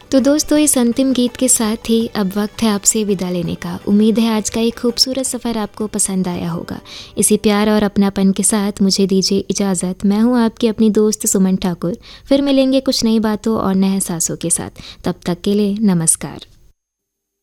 तो दोस्तों, इस अंतिम गीत के साथ ही अब वक्त है आपसे विदा लेने का। उम्मीद है आज का एक खूबसूरत सफ़र आपको पसंद आया होगा। इसी प्यार और अपनापन के साथ मुझे दीजिए इजाज़त। मैं हूँ आपकी अपनी दोस्त सुमन ठाकुर। फिर मिलेंगे कुछ नई बातों और नए एहसासों के साथ। तब तक के लिए नमस्कार।